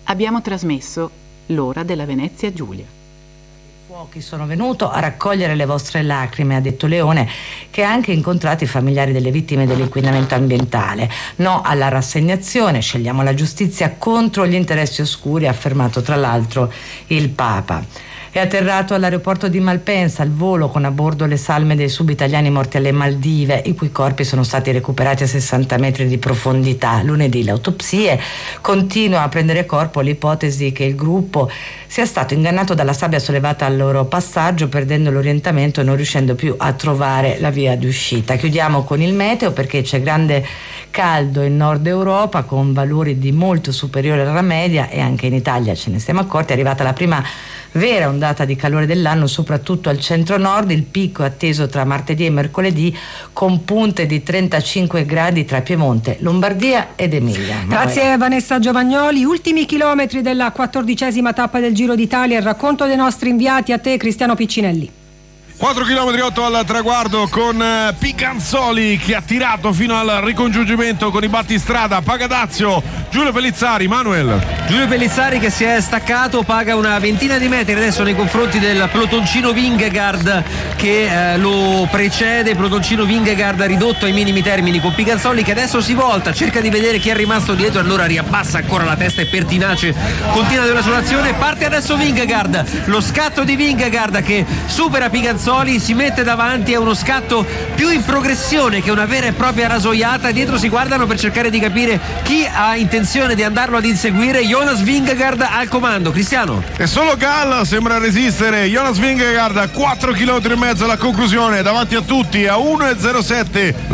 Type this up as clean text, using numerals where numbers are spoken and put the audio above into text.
Abbiamo trasmesso L'ora della Venezia Giulia. Fuochi sono venuto a raccogliere le vostre lacrime, ha detto Leone, che ha anche incontrato i familiari delle vittime dell'inquinamento ambientale. No alla rassegnazione, scegliamo la giustizia contro gli interessi oscuri, ha affermato tra l'altro il Papa. È atterrato all'aeroporto di Malpensa il volo con a bordo le salme dei subitaliani morti alle Maldive, i cui corpi sono stati recuperati a 60 metri di profondità. Lunedì le autopsie. Continua a prendere corpo l'ipotesi che il gruppo sia stato ingannato dalla sabbia sollevata al loro passaggio, perdendo l'orientamento e non riuscendo più a trovare la via di uscita. Chiudiamo con il meteo, perché c'è grande caldo in Nord Europa con valori di molto superiore alla media, e anche in Italia ce ne siamo accorti. È arrivata la prima vera ondata di calore dell'anno, soprattutto al centro-nord. Il picco è atteso tra martedì e mercoledì, con punte di 35 gradi tra Piemonte, Lombardia ed Emilia. Grazie Vanessa Giovagnoli. Ultimi chilometri della 14ª tappa del Giro d'Italia, il racconto dei nostri inviati. A te Cristiano Piccinelli. 4 km 8 al traguardo con Picanzoli che ha tirato fino al ricongiungimento con i battistrada. Pagadazio, Giulio Pellizzari, Manuel. Giulio Pellizzari che si è staccato, paga una ventina di metri adesso nei confronti del pelotoncino Vingegaard che lo precede. Pelotoncino Vingegaard ridotto ai minimi termini, con Picanzoli che adesso si volta, cerca di vedere chi è rimasto dietro, allora riabbassa ancora la testa e pertinace continua della sua azione. Parte adesso Vingegaard, lo scatto di Vingegaard che supera Picanzoli, si mette davanti, è uno scatto più in progressione che una vera e propria rasoiata. Dietro si guardano per cercare di capire chi ha intenzione di andarlo ad inseguire. Jonas Vingegaard al comando. Cristiano. E solo Gall sembra resistere. Jonas Vingegaard a 4 km e mezzo alla conclusione, davanti a tutti a 1,07.